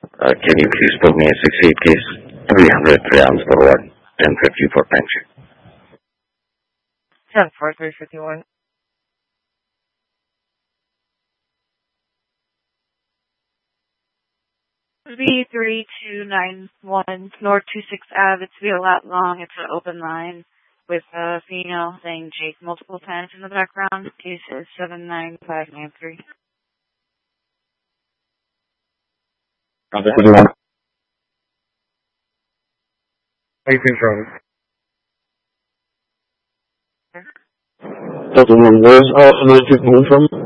Can you please put me a 68 case, 300 rounds for one, 1050 for pension? 10-4-351. V3291 North 26 Ave. It's be a lot long. It's an open line with a female saying Jake multiple times in the background. Case is 79593. Copy, 51. Delta 1, where's 950 from?